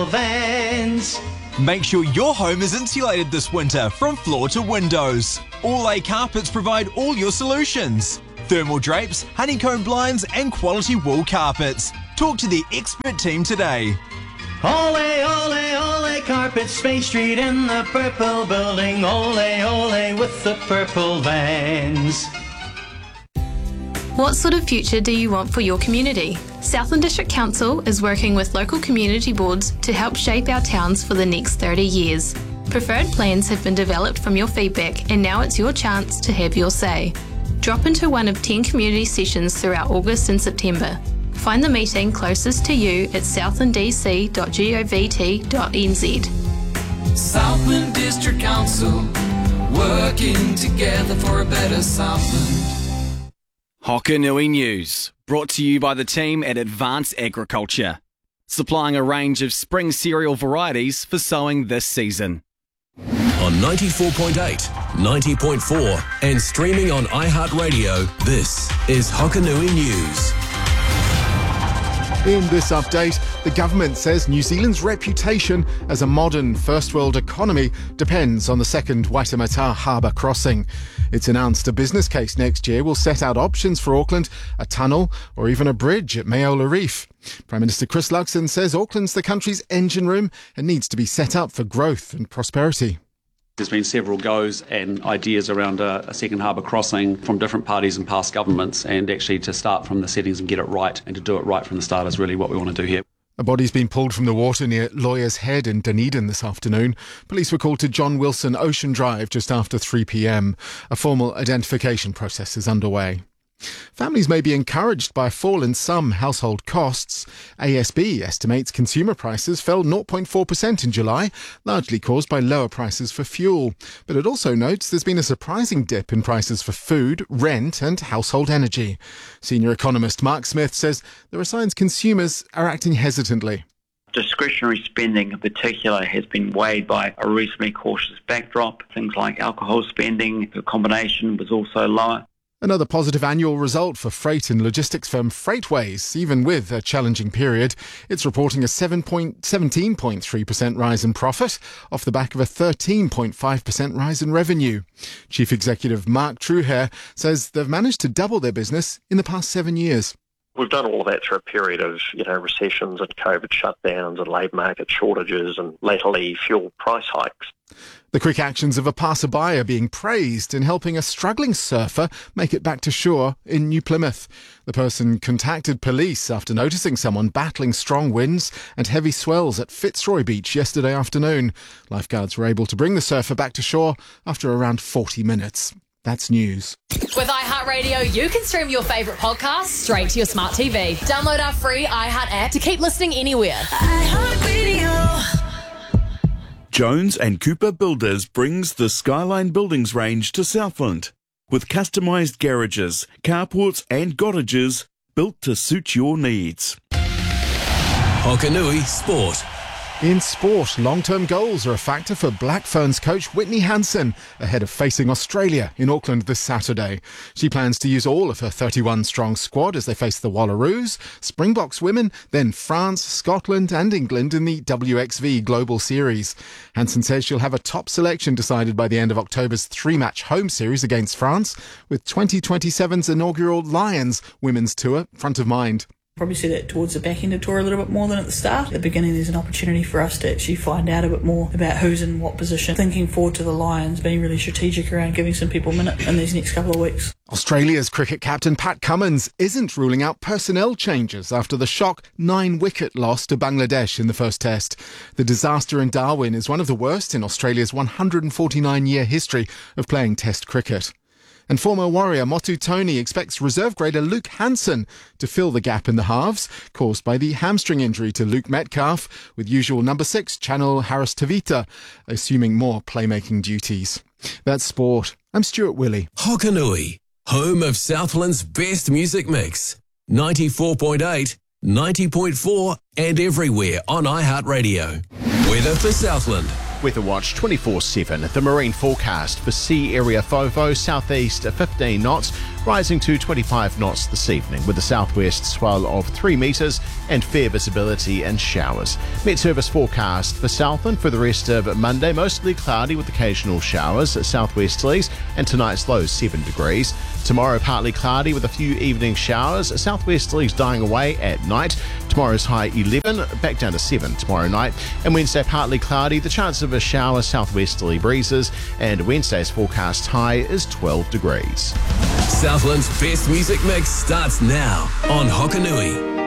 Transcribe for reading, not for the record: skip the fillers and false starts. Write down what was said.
Vans. Make sure your home is insulated this winter from floor to windows. All A Carpets provide all your solutions. Thermal drapes, honeycomb blinds and quality wool carpets. Talk to the expert team today. Ole, ole, ole, Carpets, Space Street in the purple building. Ole, ole, with the purple vans. What sort of future do you want for your community? Southland District Council is working with local community boards to help shape our towns for the next 30 years. Preferred plans have been developed from your feedback, and now it's your chance to have your say. Drop into one of 10 community sessions throughout August and September. Find the meeting closest to you at southlanddc.govt.nz. Southland District Council, working together for a better Southland. Hokanui News, brought to you by the team at Advanced Agriculture, supplying a range of spring cereal varieties for sowing this season. On 94.8, 90.4 and streaming on iHeartRadio, this is Hokanui News. In this update, the government says New Zealand's reputation as a modern first world economy depends on the second Waitemata harbour crossing. It's announced a business case next year will set out options for Auckland, a tunnel or even a bridge at Maola Reef. Prime Minister Chris Luxon says Auckland's the country's engine room and needs to be set up for growth and prosperity. There's been several goes and ideas around a second harbour crossing from different parties and past governments, and actually to start from the settings and get it right and to do it right from the start is really what we want to do here. A body's been pulled from the water near Lawyer's Head in Dunedin this afternoon. Police were called to John Wilson Ocean Drive just after 3 p.m. A formal identification process is underway. Families may be encouraged by a fall in some household costs. ASB estimates consumer prices fell 0.4% in July, largely caused by lower prices for fuel. But it also notes there's been a surprising dip in prices for food, rent and household energy. Senior economist Mark Smith says there are signs consumers are acting hesitantly. Discretionary spending in particular has been weighed by a reasonably cautious backdrop. Things like alcohol spending, the combination was also lower. Another positive annual result for freight and logistics firm Freightways. Even with a challenging period, it's reporting a 17.3% rise in profit off the back of a 13.5% rise in revenue. Chief Executive Mark Truhair says they've managed to double their business in the past 7 years. We've done all of that through a period of, recessions and COVID shutdowns and labour market shortages and latterly fuel price hikes. The quick actions of a passerby are being praised in helping a struggling surfer make it back to shore in New Plymouth. The person contacted police after noticing someone battling strong winds and heavy swells at Fitzroy Beach yesterday afternoon. Lifeguards were able to bring the surfer back to shore after around 40 minutes. That's news. With iHeartRadio, you can stream your favourite podcasts straight to your smart TV. Download our free iHeart app to keep listening anywhere. iHeartRadio. Jones and Cooper Builders brings the Skyline Buildings range to Southland with customised garages, carports and cottages built to suit your needs. Hokanui Sport. In sport, long-term goals are a factor for Black Ferns coach Whitney Hansen ahead of facing Australia in Auckland this Saturday. She plans to use all of her 31-strong squad as they face the Wallaroos, Springboks women, then France, Scotland and England in the WXV Global Series. Hansen says she'll have a top selection decided by the end of October's 3-match home series against France, with 2027's inaugural Lions women's tour front of mind. Probably see that towards the back end of tour a little bit more than at the start. At the beginning, there's an opportunity for us to actually find out a bit more about who's in what position. Thinking forward to the Lions, being really strategic around giving some people a minute in these next couple of weeks. Australia's cricket captain Pat Cummins isn't ruling out personnel changes after the shock 9-wicket loss to Bangladesh in the first test. The disaster in Darwin is one of the worst in Australia's 149-year history of playing test cricket. And former Warrior Motu Tony expects reserve grader Luke Hansen to fill the gap in the halves caused by the hamstring injury to Luke Metcalf, with usual number 6 Channel Harris Tavita assuming more playmaking duties. That's sport. I'm Stuart Willey. Hokanui, home of Southland's best music mix. 94.8, 90.4 and everywhere on iHeartRadio. Weather for Southland. Weather Watch 24/7. The marine forecast for Sea Area Fofo, southeast 15 knots, rising to 25 knots this evening with a southwest swell of 3 metres and fair visibility and showers. Met Service forecast for Southland for the rest of Monday, mostly cloudy with occasional showers, southwesterlies, and tonight's low 7 degrees. Tomorrow partly cloudy with a few evening showers, southwesterlies dying away at night. Tomorrow's high 11, back down to 7 tomorrow night. And Wednesday partly cloudy, the chance of a shower, southwesterly breezes, and Wednesday's forecast high is 12 degrees. Southland's best music mix starts now on Hokanui.